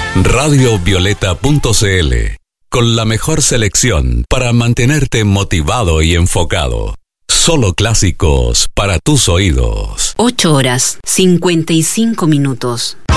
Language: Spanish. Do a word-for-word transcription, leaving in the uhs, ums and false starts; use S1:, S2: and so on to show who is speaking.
S1: radio violeta punto c l, con la mejor selección para mantenerte motivado y enfocado. Solo clásicos para tus oídos.
S2: ocho horas, cincuenta y cinco minutos.